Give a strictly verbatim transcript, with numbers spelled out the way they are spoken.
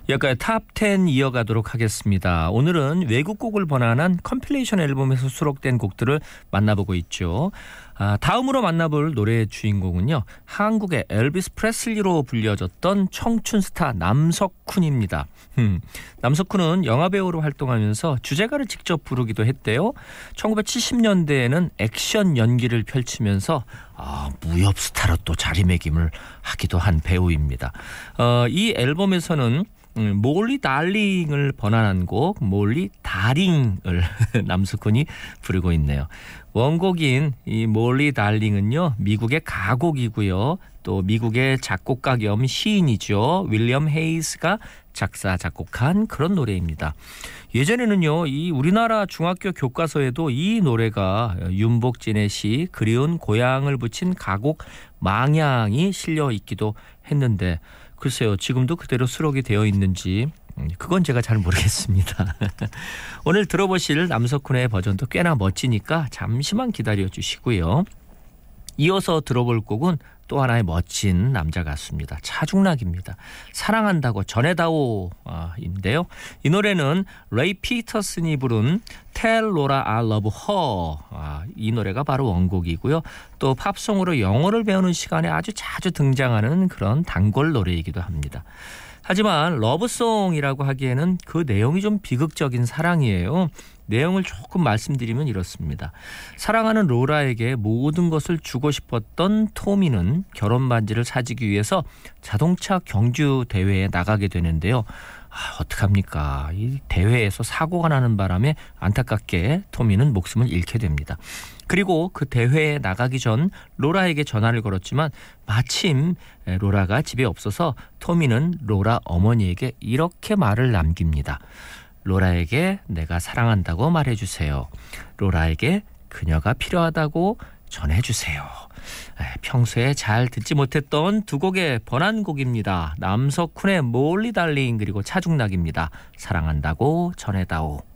여기까지 탑 텐 이어가도록 하겠습니다. 오늘은 외국곡을 번안한 컴필레이션 앨범에서 수록된 곡들을 만나보고 있죠. 아, 다음으로 만나볼 노래의 주인공은요. 한국의 엘비스 프레슬리로 불려졌던 청춘 스타 남석훈입니다. 음, 남석훈은 영화배우로 활동하면서 주제가를 직접 부르기도 했대요. 천구백칠십 년대에는 액션 연기를 펼치면서 아, 무협 스타로 또 자리매김을 하기도 한 배우입니다. 어, 이 앨범에서는 음, 몰리 달링을 번안한 곡 몰리 다링을 남석훈이 부르고 있네요. 원곡인 이 몰리 달링은요 미국의 가곡이고요. 또 미국의 작곡가 겸 시인이죠. 윌리엄 헤이스가 작사 작곡한 그런 노래입니다. 예전에는요 이 우리나라 중학교 교과서에도 이 노래가 윤복진의 시 그리운 고향을 붙인 가곡 망향이 실려 있기도 했는데 글쎄요 지금도 그대로 수록이 되어 있는지 그건 제가 잘 모르겠습니다. 오늘 들어보실 남석훈의 버전도 꽤나 멋지니까 잠시만 기다려 주시고요. 이어서 들어볼 곡은 또 하나의 멋진 남자 가수입니다. 차중락입니다. 사랑한다고 전해다오인데요. 이 노래는 레이 피터슨이 부른 Tell Laura I Love Her 아, 이 노래가 바로 원곡이고요. 또 팝송으로 영어를 배우는 시간에 아주 자주 등장하는 그런 단골 노래이기도 합니다. 하지만 러브송이라고 하기에는 그 내용이 좀 비극적인 사랑이에요. 내용을 조금 말씀드리면 이렇습니다. 사랑하는 로라에게 모든 것을 주고 싶었던 토미는 결혼 반지를 사주기 위해서 자동차 경주 대회에 나가게 되는데요. 아, 어떡합니까? 이 대회에서 사고가 나는 바람에 안타깝게 토미는 목숨을 잃게 됩니다. 그리고 그 대회에 나가기 전 로라에게 전화를 걸었지만 마침 로라가 집에 없어서 토미는 로라 어머니에게 이렇게 말을 남깁니다. 로라에게 내가 사랑한다고 말해주세요. 로라에게 그녀가 필요하다고 전해주세요. 평소에 잘 듣지 못했던 두 곡의 번안곡입니다. 남석훈의 몰리 달링 그리고 차중락입니다. 사랑한다고 전해다오.